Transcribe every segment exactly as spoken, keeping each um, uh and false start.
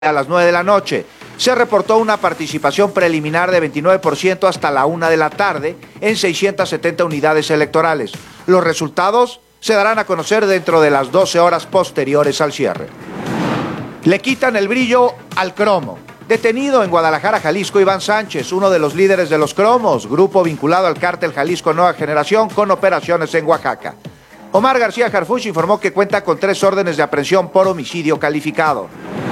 a las nueve de la noche. Se reportó una participación preliminar de veintinueve por ciento hasta la una de la tarde en seiscientas setenta unidades electorales. Los resultados se darán a conocer dentro de las doce horas posteriores al cierre. Le quitan el brillo al cromo. Detenido en Guadalajara, Jalisco, Iván Sánchez, uno de los líderes de los Cromos, grupo vinculado al cártel Jalisco Nueva Generación con operaciones en Oaxaca. Omar García Harfuch informó que cuenta con tres órdenes de aprehensión por homicidio calificado.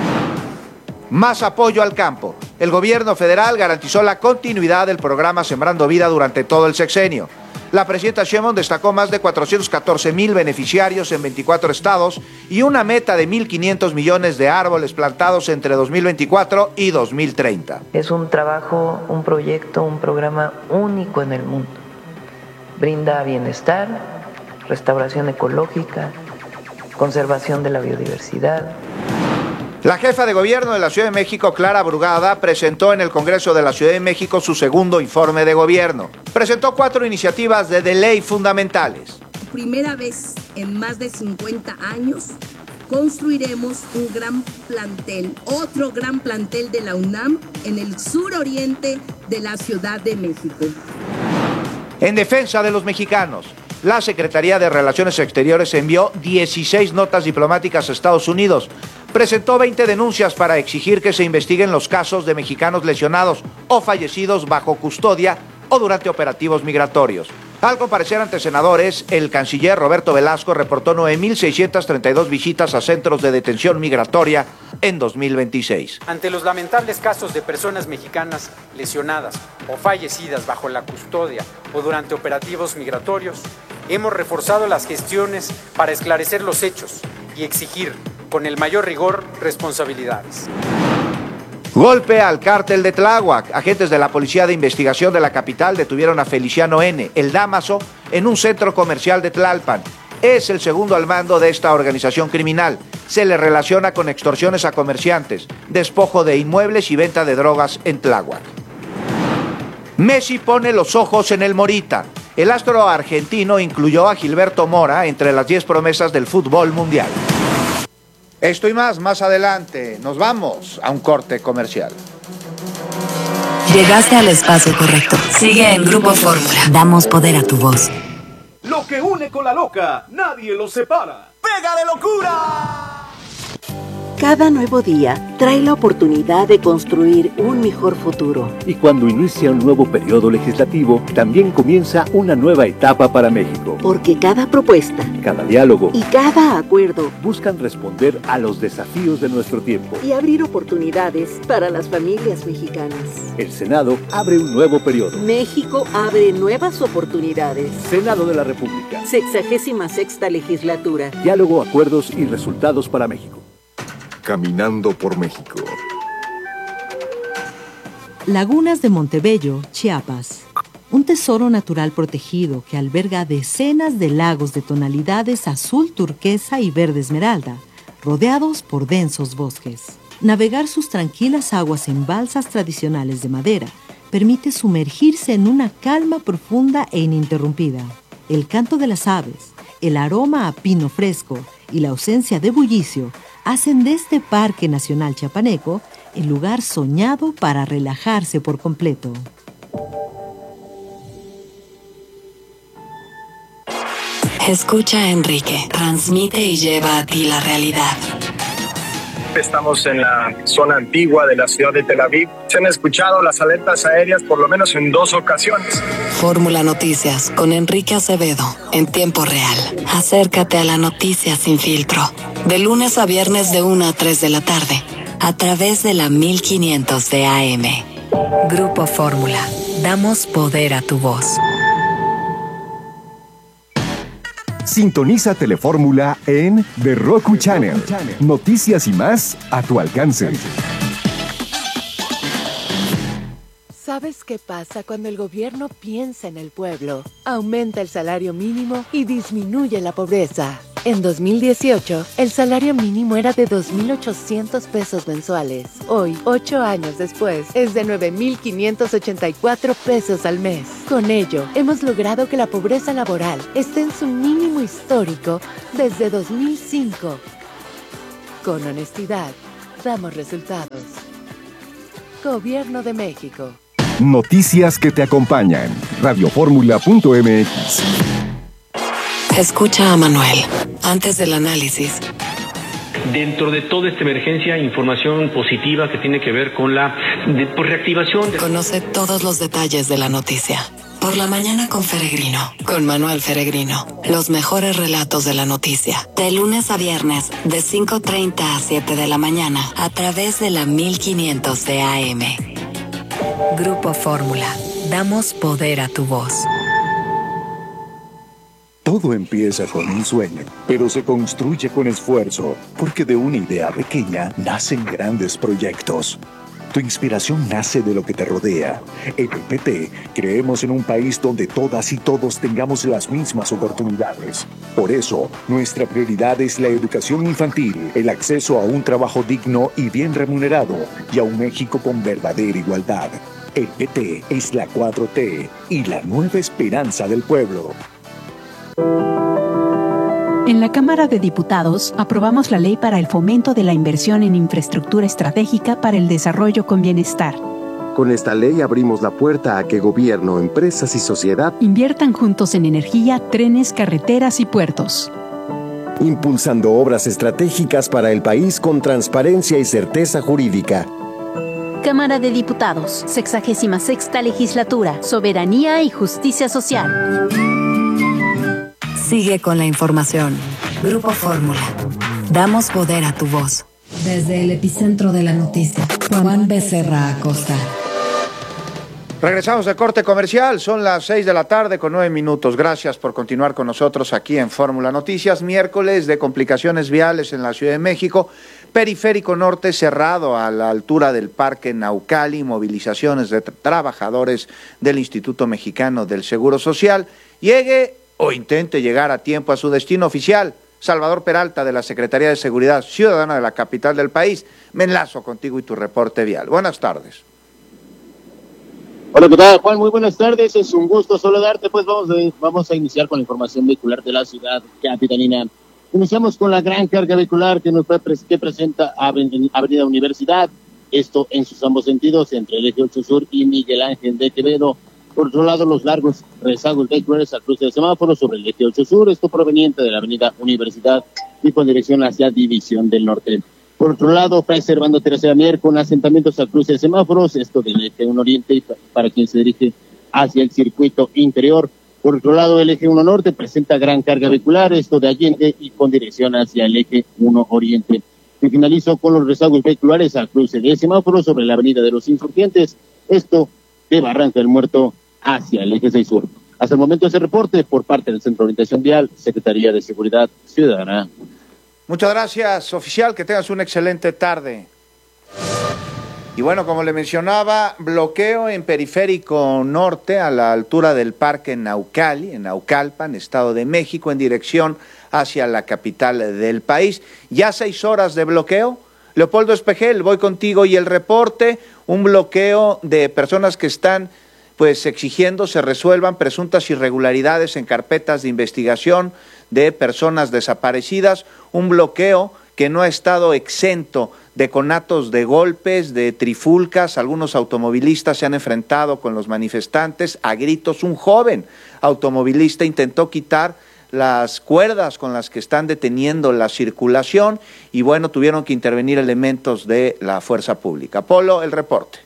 Más apoyo al campo. El gobierno federal garantizó la continuidad del programa Sembrando Vida durante todo el sexenio. La presidenta Sheinbaum destacó más de cuatrocientos catorce mil beneficiarios en veinticuatro estados y una meta de mil quinientos millones de árboles plantados entre dos mil veinticuatro y dos mil treinta. Es un trabajo, un proyecto, un programa único en el mundo. Brinda bienestar, restauración ecológica, conservación de la biodiversidad. La jefa de gobierno de la Ciudad de México, Clara Brugada, presentó en el Congreso de la Ciudad de México su segundo informe de gobierno. Presentó cuatro iniciativas de ley fundamentales. Primera vez en más de cincuenta años construiremos un gran plantel, otro gran plantel de la UNAM en el suroriente de la Ciudad de México. En defensa de los mexicanos, la Secretaría de Relaciones Exteriores envió dieciséis notas diplomáticas a Estados Unidos. Presentó veinte denuncias para exigir que se investiguen los casos de mexicanos lesionados o fallecidos bajo custodia o durante operativos migratorios. Al comparecer ante senadores, el canciller Roberto Velasco reportó nueve mil seiscientas treinta y dos visitas a centros de detención migratoria en dos mil veintiséis. Ante los lamentables casos de personas mexicanas lesionadas o fallecidas bajo la custodia o durante operativos migratorios, hemos reforzado las gestiones para esclarecer los hechos y exigir con el mayor rigor responsabilidades. Golpe al cártel de Tláhuac. Agentes de la Policía de Investigación de la capital detuvieron a Feliciano N., el Dámaso, en un centro comercial de Tlalpan. Es el segundo al mando de esta organización criminal. Se le relaciona con extorsiones a comerciantes, despojo de inmuebles y venta de drogas en Tláhuac. Messi pone los ojos en el Morita. El astro argentino incluyó a Gilberto Mora entre las diez promesas del fútbol mundial. Esto y más, más adelante. Nos vamos a un corte comercial. Llegaste al espacio correcto. Sigue en Grupo Fórmula. Damos poder a tu voz. Lo que une con la loca, nadie lo separa. ¡Pega de locura! Cada nuevo día trae la oportunidad de construir un mejor futuro. Y cuando inicia un nuevo periodo legislativo, también comienza una nueva etapa para México. Porque cada propuesta, cada diálogo y cada acuerdo buscan responder a los desafíos de nuestro tiempo y abrir oportunidades para las familias mexicanas. El Senado abre un nuevo periodo. México abre nuevas oportunidades. Senado de la República. Sexagésima sexta legislatura. Diálogo, acuerdos y resultados para México. Caminando por México. Lagunas de Montebello, Chiapas. Un tesoro natural protegido que alberga decenas de lagos de tonalidades azul turquesa y verde esmeralda, rodeados por densos bosques. Navegar sus tranquilas aguas en balsas tradicionales de madera permite sumergirse en una calma profunda e ininterrumpida. El canto de las aves, el aroma a pino fresco y la ausencia de bullicio hacen de este Parque Nacional Chiapaneco el lugar soñado para relajarse por completo. Escucha a Enrique, transmite y lleva a ti la realidad. Estamos en la zona antigua de la ciudad de Tel Aviv. Se han escuchado las alertas aéreas por lo menos en dos ocasiones. Fórmula Noticias con Enrique Acevedo, en tiempo real. Acércate a la noticia sin filtro. De lunes a viernes de una a tres de la tarde, a través de la mil quinientos de A M. Grupo Fórmula. Damos poder a tu voz. Sintoniza Telefórmula en The Roku Channel. Noticias y más a tu alcance. ¿Sabes qué pasa cuando el gobierno piensa en el pueblo? Aumenta el salario mínimo y disminuye la pobreza. En dos mil dieciocho, el salario mínimo era de dos mil ochocientos pesos mensuales. Hoy, ocho años después, es de nueve mil quinientos ochenta y cuatro pesos al mes. Con ello, hemos logrado que la pobreza laboral esté en su mínimo histórico desde dos mil cinco. Con honestidad, damos resultados. Gobierno de México. Noticias que te acompañan. radioformula punto m x. Escucha a Manuel antes del análisis. Dentro de toda esta emergencia, información positiva que tiene que ver con la de, pues, reactivación. De... Conoce todos los detalles de la noticia. Por la mañana con Feregrino, con Manuel Feregrino. Los mejores relatos de la noticia. De lunes a viernes, de cinco treinta a siete de la mañana, a través de la mil quinientos de A M. Grupo Fórmula. Damos poder a tu voz. Todo empieza con un sueño, pero se construye con esfuerzo, porque de una idea pequeña nacen grandes proyectos. Tu inspiración nace de lo que te rodea. En el P T creemos en un país donde todas y todos tengamos las mismas oportunidades. Por eso, nuestra prioridad es la educación infantil, el acceso a un trabajo digno y bien remunerado, y a un México con verdadera igualdad. El P T es la cuatro T y la nueva esperanza del pueblo. En la Cámara de Diputados aprobamos la ley para el fomento de la inversión en infraestructura estratégica para el desarrollo con bienestar. Con esta ley abrimos la puerta a que gobierno, empresas y sociedad inviertan juntos en energía, trenes, carreteras y puertos. Impulsando obras estratégicas para el país con transparencia y certeza jurídica. Cámara de Diputados, sexagésima sexta legislatura, soberanía y justicia social. Sigue con la información. Grupo Fórmula. Damos poder a tu voz. Desde el epicentro de la noticia, Juan Becerra Acosta. Regresamos de corte comercial, son las seis de la tarde con nueve minutos. Gracias por continuar con nosotros aquí en Fórmula Noticias. Miércoles de complicaciones viales en la Ciudad de México. Periférico Norte cerrado a la altura del Parque Naucali. Movilizaciones de tra- trabajadores del Instituto Mexicano del Seguro Social. Llegue o intente llegar a tiempo a su destino oficial. Salvador Peralta, de la Secretaría de Seguridad Ciudadana de la capital del país. Me enlazo contigo y tu reporte vial. Buenas tardes. Hola, ¿qué tal, Juan? Muy buenas tardes. Es un gusto saludarte. Pues vamos a, vamos a iniciar con la información vehicular de la ciudad capitalina. Iniciamos con la gran carga vehicular que nos que presenta Avenida Universidad. Esto en sus ambos sentidos, entre el eje ocho Sur y Miguel Ángel de Quevedo. Por otro lado, los largos rezagos vehiculares al cruce de semáforos sobre el eje ocho Sur, esto proveniente de la avenida Universidad y con dirección hacia División del Norte. Por otro lado, Fray Servando Tercera Mier con asentamientos al cruce de semáforos, esto del eje uno Oriente para quien se dirige hacia el circuito interior. Por otro lado, el eje uno Norte presenta gran carga vehicular, esto de Allende y con dirección hacia el eje uno Oriente. Y finalizo con los rezagos vehiculares al cruce de semáforos sobre la avenida de los Insurgentes, esto de Barranca del Muerto hacia el eje seis Sur. Hasta el momento ese reporte por parte del Centro de Orientación Vial, Secretaría de Seguridad Ciudadana. Muchas gracias, oficial, que tengas una excelente tarde. Y bueno, como le mencionaba, bloqueo en Periférico Norte a la altura del Parque Naucali, en Naucalpan, Estado de México, en dirección hacia la capital del país. Ya seis horas de bloqueo. Leopoldo Espejel, voy contigo y el reporte, un bloqueo de personas que están pues exigiendo se resuelvan presuntas irregularidades en carpetas de investigación de personas desaparecidas, un bloqueo que no ha estado exento de conatos de golpes, de trifulcas. Algunos automovilistas se han enfrentado con los manifestantes a gritos. Un joven automovilista intentó quitar las cuerdas con las que están deteniendo la circulación y bueno, tuvieron que intervenir elementos de la fuerza pública. Polo, el reporte.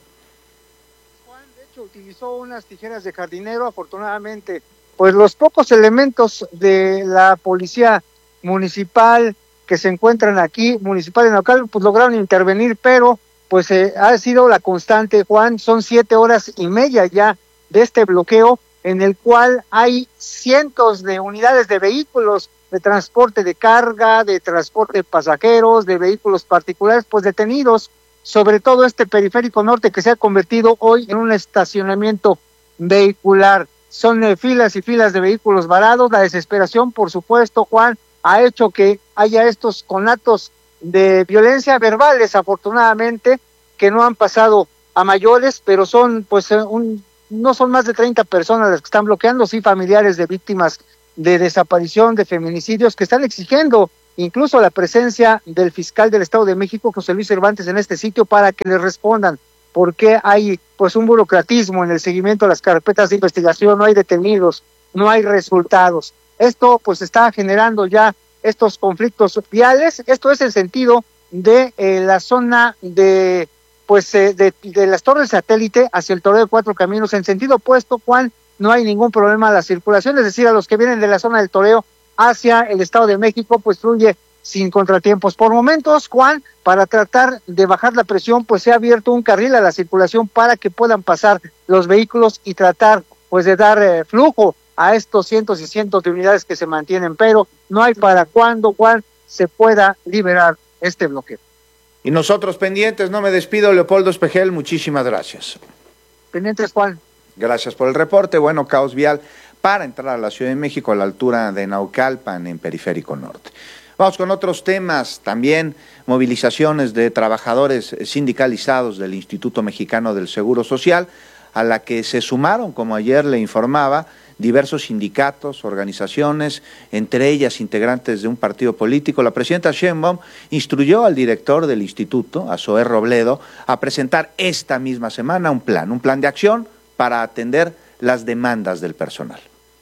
Utilizó unas tijeras de jardinero, afortunadamente, pues los pocos elementos de la policía municipal que se encuentran aquí, municipal en local, pues lograron intervenir, pero pues eh, ha sido la constante, Juan, son siete horas y media ya de este bloqueo, en el cual hay cientos de unidades de vehículos de transporte de carga, de transporte de pasajeros, de vehículos particulares, pues detenidos, sobre todo este Periférico Norte que se ha convertido hoy en un estacionamiento vehicular. Son eh, filas y filas de vehículos varados. La desesperación, por supuesto, Juan, ha hecho que haya estos conatos de violencia verbales, afortunadamente, que no han pasado a mayores, pero son, pues, un, no son más de treinta personas las que están bloqueando, sí, familiares de víctimas de desaparición, de feminicidios, que están exigiendo incluso la presencia del fiscal del Estado de México, José Luis Cervantes, en este sitio para que les respondan por qué hay pues un burocratismo en el seguimiento de las carpetas de investigación, no hay detenidos, no hay resultados. Esto pues está generando ya estos conflictos viales. Esto es el sentido de eh, la zona de pues eh, de, de las torres satélite hacia el Toreo de Cuatro Caminos, en sentido opuesto, Juan, no hay ningún problema a la circulación, es decir, a los que vienen de la zona del Toreo hacia el Estado de México, pues fluye sin contratiempos. Por momentos, Juan, para tratar de bajar la presión, pues se ha abierto un carril a la circulación para que puedan pasar los vehículos y tratar pues de dar eh, flujo a estos cientos y cientos de unidades que se mantienen, pero no hay para cuándo, Juan, se pueda liberar este bloqueo. Y nosotros pendientes, no me despido, Leopoldo Espejel, muchísimas gracias. Pendientes, Juan. Gracias por el reporte. Bueno, caos vial para entrar a la Ciudad de México a la altura de Naucalpan, en Periférico Norte. Vamos con otros temas, también movilizaciones de trabajadores sindicalizados del Instituto Mexicano del Seguro Social, a la que se sumaron, como ayer le informaba, diversos sindicatos, organizaciones, entre ellas integrantes de un partido político. La presidenta Sheinbaum instruyó al director del instituto, a Zoé Robledo, a presentar esta misma semana un plan, un plan de acción para atender las demandas del personal.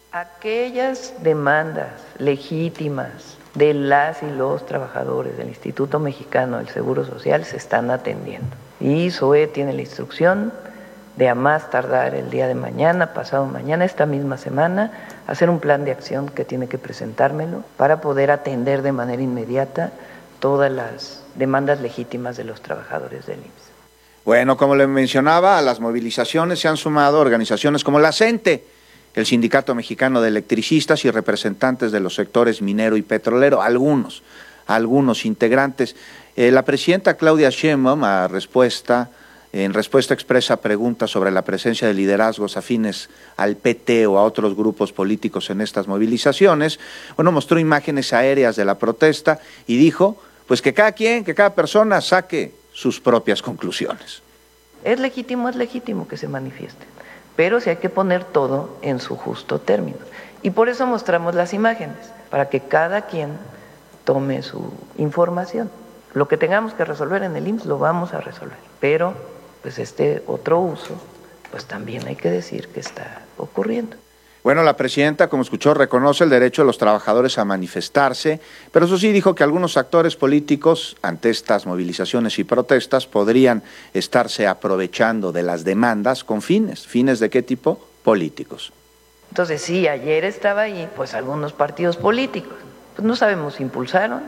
Aquellas demandas legítimas de las y los trabajadores del Instituto Mexicano del Seguro Social se están atendiendo. Y Zoé tiene la instrucción de a más tardar el día de mañana, pasado mañana, esta misma semana, hacer un plan de acción que tiene que presentármelo para poder atender de manera inmediata todas las demandas legítimas de los trabajadores del I M S S. Bueno, como le mencionaba, a las movilizaciones se han sumado organizaciones como la CENTE, el Sindicato Mexicano de Electricistas y representantes de los sectores minero y petrolero, algunos, algunos integrantes. Eh, la presidenta Claudia Sheinbaum, a respuesta, en respuesta expresa preguntas sobre la presencia de liderazgos afines al P T o a otros grupos políticos en estas movilizaciones, bueno, mostró imágenes aéreas de la protesta y dijo, pues que cada quien, que cada persona saque sus propias conclusiones. Es legítimo, es legítimo que se manifiesten, pero sí hay que poner todo en su justo término. Y por eso mostramos las imágenes, para que cada quien tome su información. Lo que tengamos que resolver en el I M S S lo vamos a resolver, pero pues este otro uso, pues también hay que decir que está ocurriendo. Bueno, la presidenta, como escuchó, reconoce el derecho de los trabajadores a manifestarse, pero eso sí dijo que algunos actores políticos, ante estas movilizaciones y protestas, podrían estarse aprovechando de las demandas con fines. ¿Fines de qué tipo? Políticos. Entonces, sí, ayer estaba ahí, pues algunos partidos políticos, pues no sabemos si impulsaron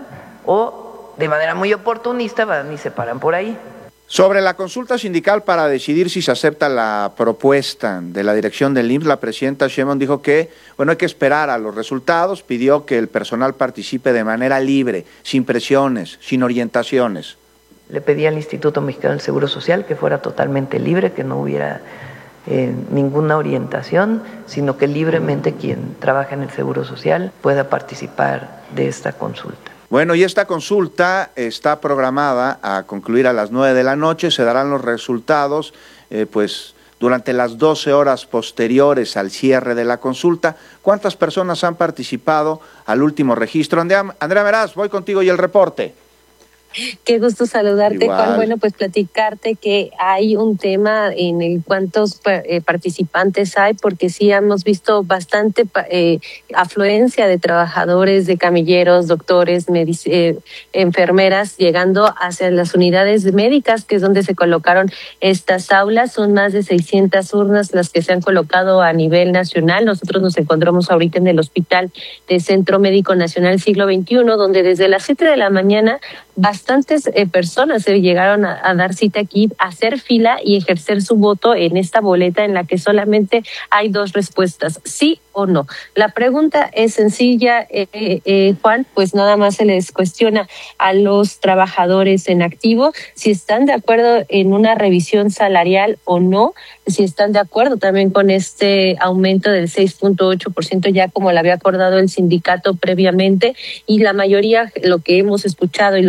o de manera muy oportunista van y se paran por ahí. Sobre la consulta sindical para decidir si se acepta la propuesta de la dirección del I M S S, la presidenta Sheinbaum dijo que, bueno, hay que esperar a los resultados, pidió que el personal participe de manera libre, sin presiones, sin orientaciones. Le pedí al Instituto Mexicano del Seguro Social que fuera totalmente libre, que no hubiera eh, ninguna orientación, sino que libremente quien trabaja en el Seguro Social pueda participar de esta consulta. Bueno, y esta consulta está programada a concluir a las nueve de la noche, se darán los resultados eh, pues durante las doce horas posteriores al cierre de la consulta. ¿Cuántas personas han participado al último registro? Andrea, Andrea Meraz, voy contigo y el reporte. Qué gusto saludarte, Igual. Juan. Bueno, pues platicarte que hay un tema en el cuántos eh, participantes hay, porque sí hemos visto bastante eh, afluencia de trabajadores, de camilleros, doctores, eh, enfermeras, llegando hacia las unidades médicas, que es donde se colocaron estas aulas. Son más de seiscientas urnas las que se han colocado a nivel nacional. Nosotros nos encontramos ahorita en el Hospital de Centro Médico Nacional Siglo veintiuno, donde desde las siete de la mañana bastantes eh, personas se llegaron a, a dar cita aquí, a hacer fila y ejercer su voto en esta boleta en la que solamente hay dos respuestas, sí o no. La pregunta es sencilla, eh, eh, Juan, pues nada más se les cuestiona a los trabajadores en activo si están de acuerdo en una revisión salarial o no, si están de acuerdo también con este aumento del seis punto ocho por ciento ya como lo había acordado el sindicato previamente, y la mayoría, lo que hemos escuchado y lo que hemos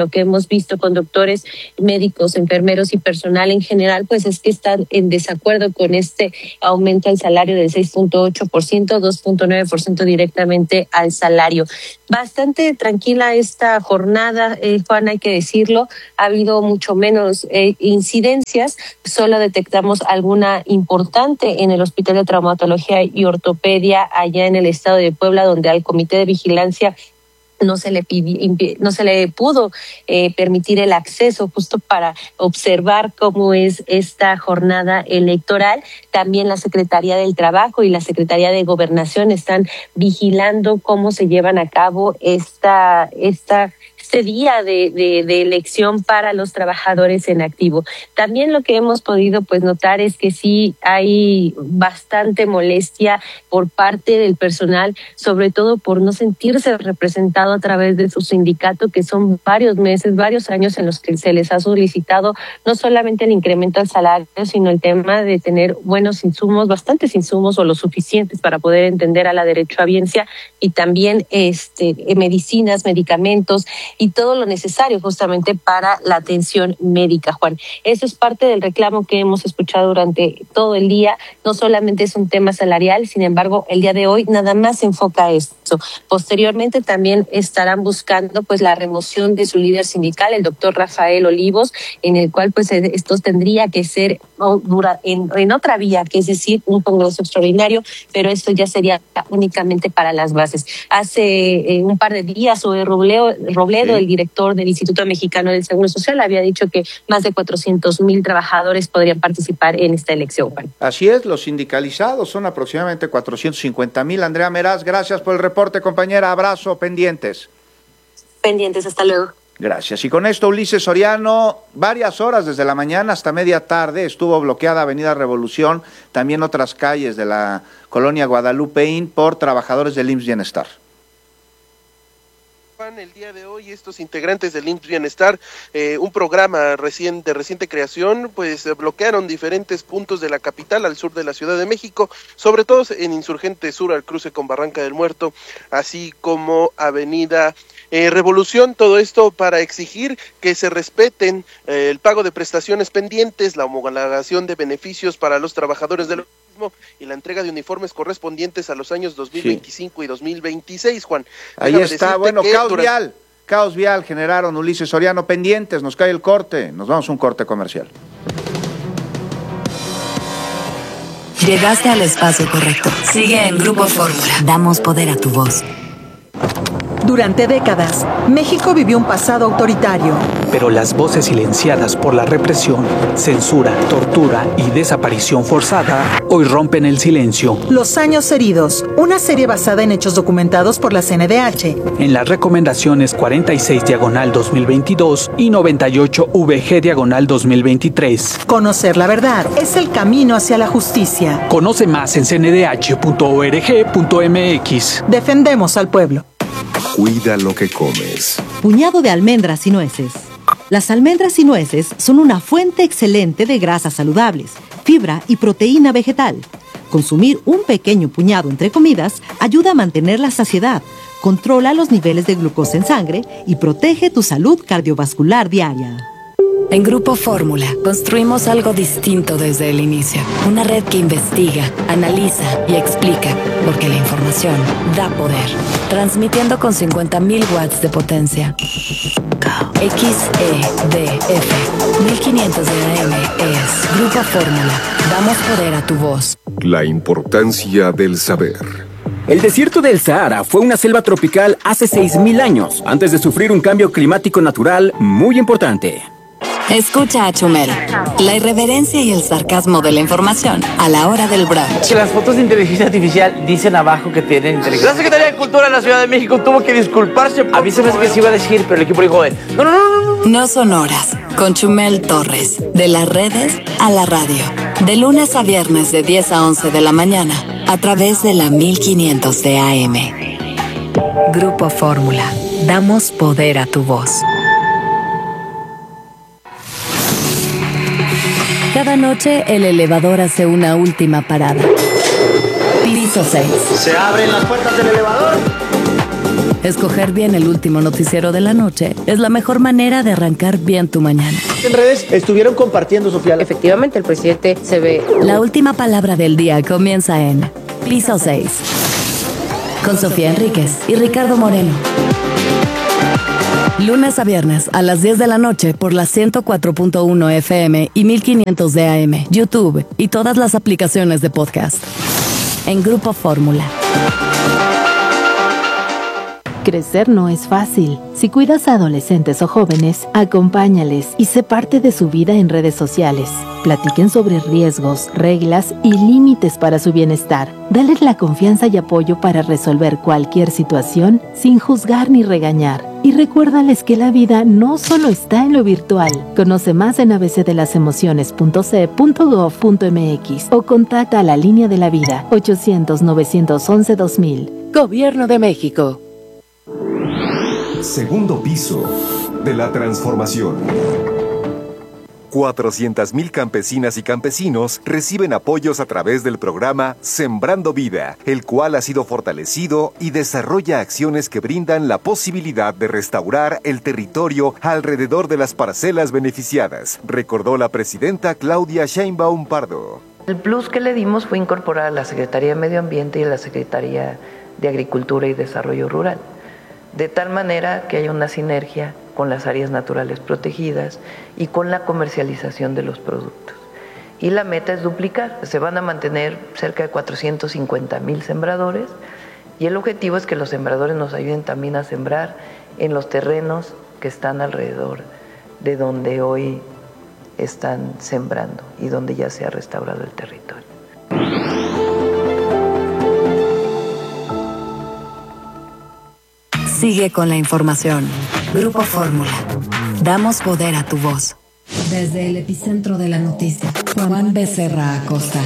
hemos visto con doctores, médicos, enfermeros y personal en general, pues es que están en desacuerdo con este aumento al salario del seis punto ocho por ciento, dos punto nueve por ciento directamente al salario. Bastante tranquila esta jornada, eh, Juan, hay que decirlo. Ha habido mucho menos eh, incidencias. Solo detectamos alguna importante en el Hospital de Traumatología y Ortopedia allá en el estado de Puebla, donde al Comité de Vigilancia no se le pidió, no se le pudo eh, permitir el acceso justo para observar cómo es esta jornada electoral. También la Secretaría del Trabajo y la Secretaría de Gobernación están vigilando cómo se llevan a cabo esta esta este día de, de, de elección para los trabajadores en activo. También lo que hemos podido pues notar es que sí hay bastante molestia por parte del personal, sobre todo por no sentirse representado a través de su sindicato, que son varios meses, varios años en los que se les ha solicitado no solamente el incremento al salario, sino el tema de tener buenos insumos, bastantes insumos o los suficientes para poder entender a la derechohabiencia, y también este medicinas, medicamentos y todo lo necesario justamente para la atención médica, Juan. Eso es parte del reclamo que hemos escuchado durante todo el día. No solamente es un tema salarial, sin embargo, el día de hoy nada más se enfoca a esto. Posteriormente también estarán buscando pues la remoción de su líder sindical, el doctor Rafael Olivos, en el cual pues esto tendría que ser oh, dura, en, en otra vía, que es decir, un congreso extraordinario, pero esto ya sería únicamente para las bases. Hace eh, un par de días, Zoe Robledo, Robledo sí. el director del Instituto Mexicano del Seguro Social, había dicho que más de cuatrocientos mil trabajadores podrían participar en esta elección, Juan. Así es, los sindicalizados son aproximadamente cuatrocientos cincuenta mil. Andrea Meraz, gracias por el reporte, compañera. Abrazo, pendientes. Pendientes, hasta luego. Gracias. Y con esto, Ulises Soriano, varias horas desde la mañana hasta media tarde estuvo bloqueada Avenida Revolución, también otras calles de la colonia Guadalupeín por trabajadores del I M S S Bienestar. El día de hoy estos integrantes del I M S S Bienestar, eh, un programa recién, de reciente creación, pues bloquearon diferentes puntos de la capital al sur de la Ciudad de México, sobre todo en Insurgente Sur al cruce con Barranca del Muerto, así como Avenida eh, Revolución, todo esto para exigir que se respeten eh, el pago de prestaciones pendientes, la homologación de beneficios para los trabajadores del y la entrega de uniformes correspondientes a los años dos mil veinticinco sí. y dos mil veintiséis, Juan. Ahí Déjame está, bueno, caos durante... vial, caos vial generaron, Ulises Soriano, pendientes, nos cae el corte, nos vamos a un corte comercial. Llegaste al espacio correcto. Sigue en Grupo Fórmula. Damos poder a tu voz. Durante décadas, México vivió un pasado autoritario. Pero las voces silenciadas por la represión, censura, tortura y desaparición forzada hoy rompen el silencio. Los años heridos, una serie basada en hechos documentados por la C N D H. En las recomendaciones cuarenta y seis diagonal dos mil veintidós y noventa y ocho V G diagonal dos mil veintitrés. Conocer la verdad es el camino hacia la justicia. Conoce más en c n d h punto org punto m x. Defendemos al pueblo. Cuida lo que comes. Puñado de almendras y nueces. Las almendras y nueces son una fuente excelente de grasas saludables, fibra y proteína vegetal. Consumir un pequeño puñado entre comidas ayuda a mantener la saciedad, controla los niveles de glucosa en sangre y protege tu salud cardiovascular diaria. En Grupo Fórmula construimos algo distinto desde el inicio. Una red que investiga, analiza y explica, porque la información da poder. Transmitiendo con cincuenta mil watts de potencia. X E D F mil quinientos de A M es Grupo Fórmula. Damos poder a tu voz. La importancia del saber. El desierto del Sahara fue una selva tropical hace seis mil años, antes de sufrir un cambio climático natural muy importante. Escucha a Chumel, la irreverencia y el sarcasmo de la información a la hora del brunch. Que las fotos de inteligencia artificial dicen abajo que tienen inteligencia. La Secretaría de Cultura de la Ciudad de México tuvo que disculparse por... A mí se me hace que se iba a decir, pero el equipo dijo, no, no, no, no, no. No son horas, con Chumel Torres, de las redes a la radio. De lunes a viernes de diez a once de la mañana, a través de la mil quinientos de A M. Grupo Fórmula, damos poder a tu voz. Cada noche el elevador hace una última parada. Piso seis. ¿Se abren las puertas del elevador? Escoger bien el último noticiero de la noche es la mejor manera de arrancar bien tu mañana. En redes estuvieron compartiendo, Sofía. Efectivamente, el presidente se ve... La última palabra del día comienza en Piso seis. Con Sofía Enríquez y Ricardo Moreno. Lunes a viernes a las diez de la noche por la ciento cuatro punto uno F M y mil quinientos de A M, YouTube y todas las aplicaciones de podcast. En Grupo Fórmula. Crecer no es fácil. Si cuidas a adolescentes o jóvenes, acompáñales y sé parte de su vida en redes sociales. Platiquen sobre riesgos, reglas y límites para su bienestar. Dales la confianza y apoyo para resolver cualquier situación sin juzgar ni regañar. Y recuérdales que la vida no solo está en lo virtual. Conoce más en a b c de las emociones punto c e punto gov punto m x o contacta a la Línea de la Vida ochocientos, novecientos once, dos mil. Gobierno de México. Segundo piso de la transformación. cuatrocientas mil campesinas y campesinos reciben apoyos a través del programa Sembrando Vida, el cual ha sido fortalecido y desarrolla acciones que brindan la posibilidad de restaurar el territorio alrededor de las parcelas beneficiadas, recordó la presidenta Claudia Sheinbaum Pardo. El plus que le dimos fue incorporar a la Secretaría de Medio Ambiente y a la Secretaría de Agricultura y Desarrollo Rural, de tal manera que haya una sinergia con las áreas naturales protegidas y con la comercialización de los productos. Y la meta es duplicar, se van a mantener cerca de cuatrocientos cincuenta mil sembradores y el objetivo es que los sembradores nos ayuden también a sembrar en los terrenos que están alrededor de donde hoy están sembrando y donde ya se ha restaurado el territorio. Sigue con la información. Grupo Fórmula. Damos poder a tu voz. Desde el epicentro de la noticia, Juan Becerra Acosta.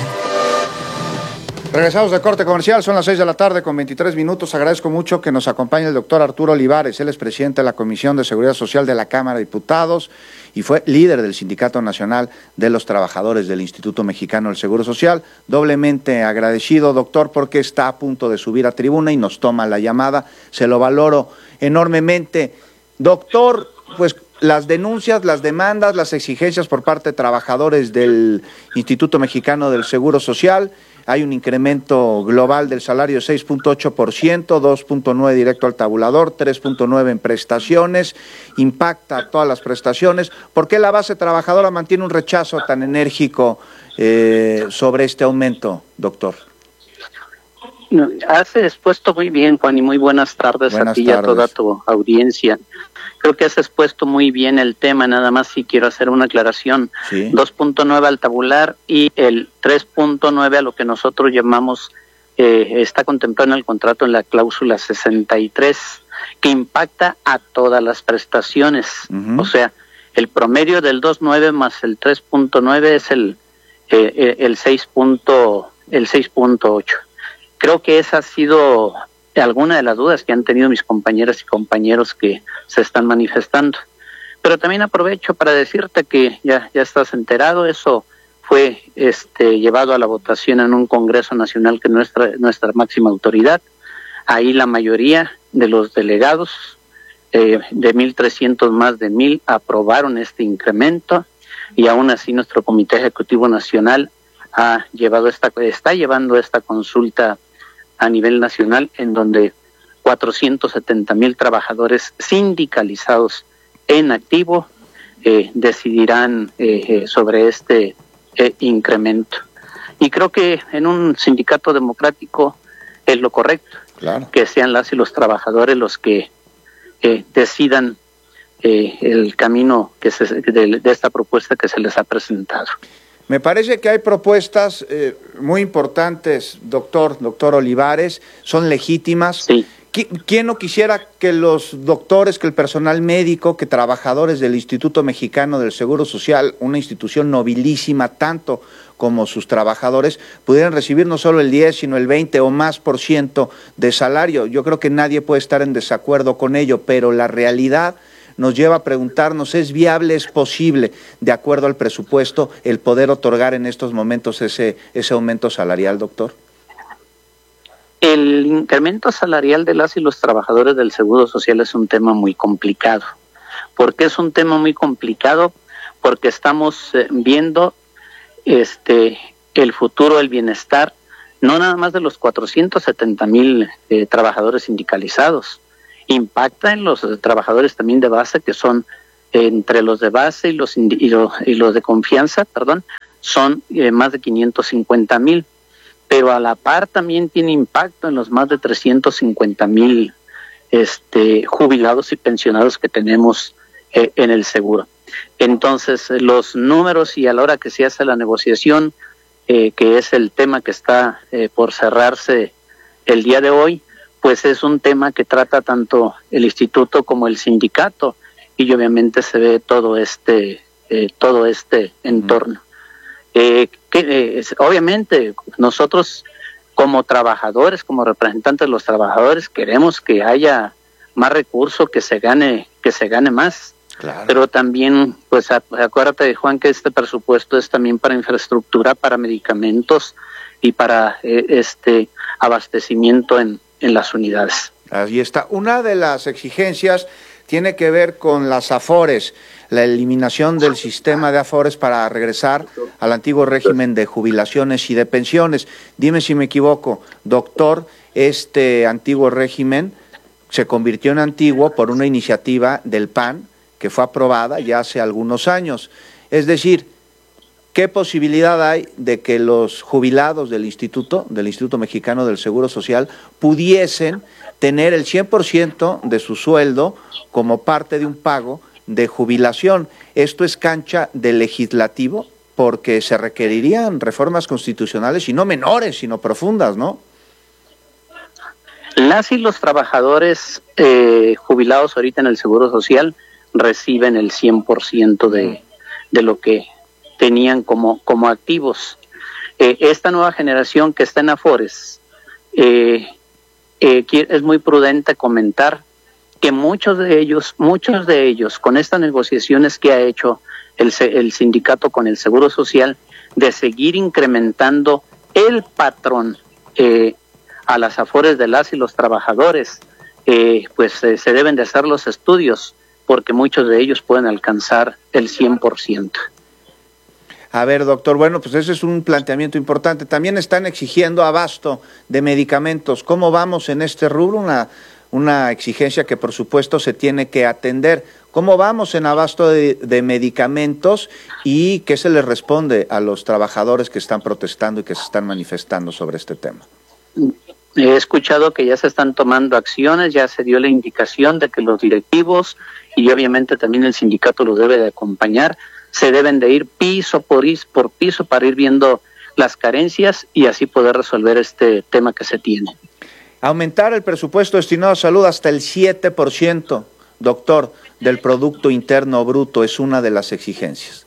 Regresamos de corte comercial, son las seis de la tarde con veintitrés minutos. Agradezco mucho que nos acompañe el doctor Arturo Olivares. Él es presidente de la Comisión de Seguridad Social de la Cámara de Diputados y fue líder del Sindicato Nacional de los Trabajadores del Instituto Mexicano del Seguro Social. Doblemente agradecido, doctor, porque está a punto de subir a tribuna y nos toma la llamada. Se lo valoro enormemente. Doctor, pues las denuncias, las demandas, las exigencias por parte de trabajadores del Instituto Mexicano del Seguro Social. Hay un incremento global del salario de seis punto ocho por ciento, dos punto nueve por ciento directo al tabulador, tres punto nueve por ciento en prestaciones, impacta a todas las prestaciones. ¿Por qué la base trabajadora mantiene un rechazo tan enérgico eh, sobre este aumento, doctor? No, has expuesto muy bien, Juan, y muy buenas tardes buenas a ti tardes. Y a toda tu audiencia. Creo que has expuesto muy bien el tema, nada más si quiero hacer una aclaración. Sí. dos punto nueve al tabular y el tres punto nueve a lo que nosotros llamamos, eh, está contemplado en el contrato en la cláusula sesenta y tres, que impacta a todas las prestaciones. Uh-huh. O sea, el promedio del dos punto nueve más el tres punto nueve es el, eh, el seis punto ocho. Creo que esa ha sido alguna de las dudas que han tenido mis compañeras y compañeros que se están manifestando. Pero también aprovecho para decirte que ya, ya estás enterado, eso fue este, llevado a la votación en un Congreso Nacional que es nuestra, nuestra máxima autoridad. Ahí la mayoría de los delegados, eh, de mil trescientos más de mil, aprobaron este incremento y aún así nuestro Comité Ejecutivo Nacional ha llevado esta, está llevando esta consulta a nivel nacional, en donde cuatrocientos setenta mil trabajadores sindicalizados en activo eh, decidirán eh, sobre este eh, incremento. Y creo que en un sindicato democrático es lo correcto, claro, que sean las y los trabajadores los que eh, decidan eh, el camino que se, de, de esta propuesta que se les ha presentado. Me parece que hay propuestas eh, muy importantes, doctor, doctor Olivares, son legítimas. Sí. ¿Quién no quisiera que los doctores, que el personal médico, que trabajadores del Instituto Mexicano del Seguro Social, una institución nobilísima, tanto como sus trabajadores, pudieran recibir no solo el diez, sino el veinte o más por ciento de salario? Yo creo que nadie puede estar en desacuerdo con ello, pero la realidad nos lleva a preguntarnos, ¿es viable, es posible, de acuerdo al presupuesto, el poder otorgar en estos momentos ese, ese aumento salarial, doctor? El incremento salarial de las y los trabajadores del Seguro Social es un tema muy complicado. ¿Por qué es un tema muy complicado? Porque estamos eh, viendo este el futuro, el bienestar, no nada más de los cuatrocientos setenta mil eh, trabajadores sindicalizados, impacta en los eh, trabajadores también de base, que son eh, entre los de base y los, y los, y los de confianza, perdón, son eh, más de quinientos cincuenta mil. Pero a la par también tiene impacto en los más de trescientos cincuenta mil este, jubilados y pensionados que tenemos eh, en el seguro. Entonces, los números y a la hora que se hace la negociación, eh, que es el tema que está eh, por cerrarse el día de hoy, pues es un tema que trata tanto el instituto como el sindicato, y obviamente se ve todo este, eh, todo este entorno. Eh, que, eh, obviamente nosotros como trabajadores, como representantes de los trabajadores, queremos que haya más recursos, que se gane, que se gane más. Claro. Pero también, pues acuérdate, Juan, que este presupuesto es también para infraestructura, para medicamentos y para eh, este abastecimiento en, en las unidades. Ahí está. Una de las exigencias tiene que ver con las AFORES, la eliminación del sistema de AFORES para regresar al antiguo régimen de jubilaciones y de pensiones. Dime si me equivoco, doctor, este antiguo régimen se convirtió en antiguo por una iniciativa del P A N que fue aprobada ya hace algunos años. Es decir, ¿qué posibilidad hay de que los jubilados del Instituto, del Instituto Mexicano del Seguro Social, pudiesen tener el cien por ciento de su sueldo como parte de un pago de jubilación? Esto es cancha del legislativo, porque se requerirían reformas constitucionales y no menores, sino profundas, ¿no? Las y los trabajadores eh, jubilados ahorita en el Seguro Social reciben el cien por ciento de, de lo que tenían como, como activos. Eh, esta nueva generación que está en AFORES, eh, eh, es muy prudente comentar que muchos de ellos, muchos de ellos, con estas negociaciones que ha hecho el, el sindicato con el Seguro Social, de seguir incrementando el patrón eh, a las AFORES de las y los trabajadores, eh, pues eh, se deben de hacer los estudios, porque muchos de ellos pueden alcanzar el cien por ciento. A ver, doctor, bueno, pues ese es un planteamiento importante. También están exigiendo abasto de medicamentos. ¿Cómo vamos en este rubro? Una, una exigencia que, por supuesto, se tiene que atender. ¿Cómo vamos en abasto de, de medicamentos y qué se les responde a los trabajadores que están protestando y que se están manifestando sobre este tema? He escuchado que ya se están tomando acciones, ya se dio la indicación de que los directivos y obviamente también el sindicato los debe de acompañar, se deben de ir piso por, por piso para ir viendo las carencias y así poder resolver este tema que se tiene. Aumentar el presupuesto destinado a salud hasta el siete por ciento, doctor, del Producto Interno Bruto es una de las exigencias.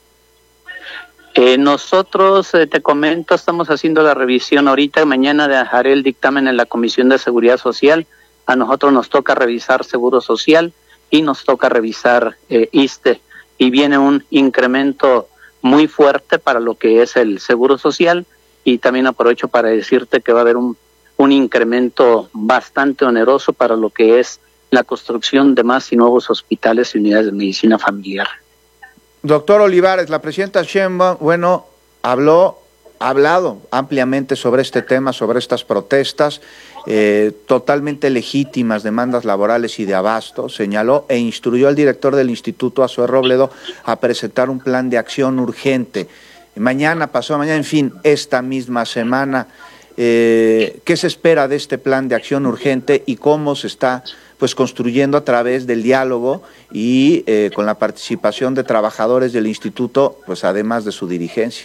Eh, nosotros, eh, te comento, estamos haciendo la revisión ahorita, mañana haré el dictamen en la Comisión de Seguridad Social. A nosotros nos toca revisar Seguro Social y nos toca revisar eh, ISSSTE, y viene un incremento muy fuerte para lo que es el Seguro Social, y también aprovecho para decirte que va a haber un, un incremento bastante oneroso para lo que es la construcción de más y nuevos hospitales y unidades de medicina familiar. Doctor Olivares, la presidenta Sheinbaum, bueno, habló, ha hablado ampliamente sobre este tema, sobre estas protestas, eh, totalmente legítimas demandas laborales y de abasto, señaló e instruyó al director del Instituto, Azué Robledo, a presentar un plan de acción urgente. Mañana, pasó mañana, en fin, esta misma semana, eh, ¿qué se espera de este plan de acción urgente y cómo se está pues construyendo a través del diálogo y eh, con la participación de trabajadores del instituto, pues además de su dirigencia?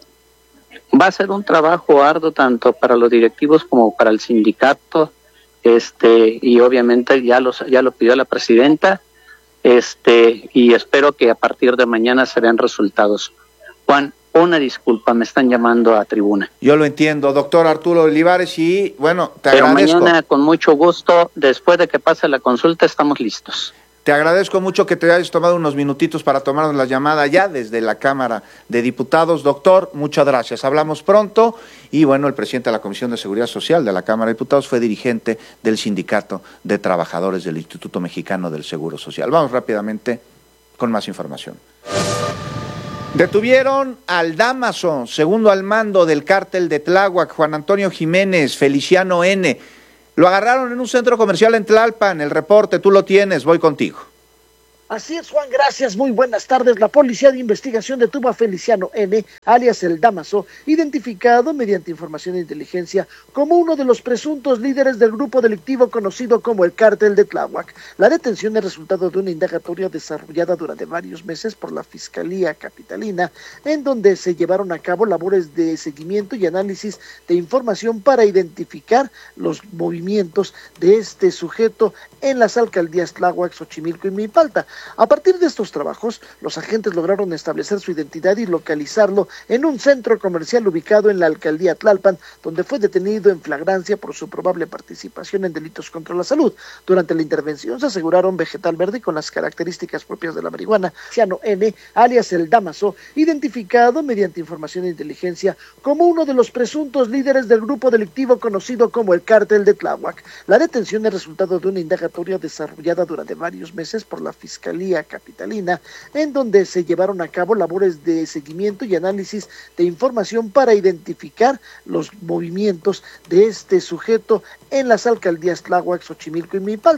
Va a ser un trabajo arduo tanto para los directivos como para el sindicato, este y obviamente ya los ya lo pidió la presidenta, este y espero que a partir de mañana se vean resultados. Juan, una disculpa, me están llamando a tribuna. Yo lo entiendo, doctor Arturo Olivares, y bueno, te Pero agradezco. Mañana con mucho gusto, después de que pase la consulta, estamos listos. Te agradezco mucho que te hayas tomado unos minutitos para tomarnos la llamada ya desde la Cámara de Diputados. Doctor, muchas gracias. Hablamos pronto y bueno, el presidente de la Comisión de Seguridad Social de la Cámara de Diputados fue dirigente del Sindicato de Trabajadores del Instituto Mexicano del Seguro Social. Vamos rápidamente con más información. Detuvieron al Dámaso, segundo al mando del cártel de Tláhuac, Juan Antonio Jiménez, Feliciano N. Lo agarraron en un centro comercial en Tlalpan. El reporte, tú lo tienes, voy contigo. Así es, Juan, gracias, muy buenas tardes. La Policía de Investigación detuvo a Feliciano N., alias El Dámaso, identificado mediante información de inteligencia como uno de los presuntos líderes del grupo delictivo conocido como el Cártel de Tláhuac. La detención es resultado de una indagatoria desarrollada durante varios meses por la Fiscalía Capitalina, en donde se llevaron a cabo labores de seguimiento y análisis de información para identificar los movimientos de este sujeto en las alcaldías Tláhuac, Xochimilco y Milpalta. A partir de estos trabajos, los agentes lograron establecer su identidad y localizarlo en un centro comercial ubicado en la alcaldía Tlalpan, donde fue detenido en flagrancia por su probable participación en delitos contra la salud. Durante la intervención se aseguraron vegetal verde con las características propias de la marihuana. Feliciano N., alias El Dámaso, identificado mediante información de inteligencia como uno de los presuntos líderes del grupo delictivo conocido como el Cártel de Tláhuac. La detención es resultado de una indagatoria desarrollada durante varios meses por la Fiscalía Capitalina, en donde se llevaron a cabo labores de seguimiento y análisis de información para identificar los movimientos de este sujeto en las alcaldías Tláhuac, Xochimilco y Milpalta.